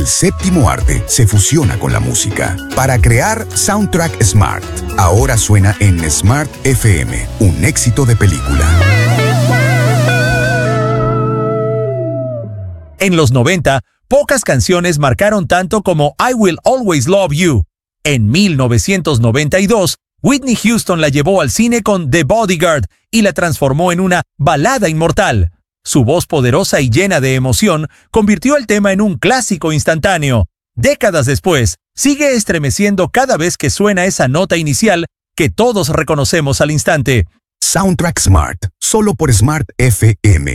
El séptimo arte se fusiona con la música para crear Soundtrack Smart. Ahora suena en Smart FM, un éxito de película. En los 90, pocas canciones marcaron tanto como I Will Always Love You. En 1992, Whitney Houston la llevó al cine con The Bodyguard y la transformó en una balada inmortal. Su voz poderosa y llena de emoción convirtió el tema en un clásico instantáneo. Décadas después, sigue estremeciendo cada vez que suena esa nota inicial que todos reconocemos al instante. Soundtrack Smart, solo por Smart FM.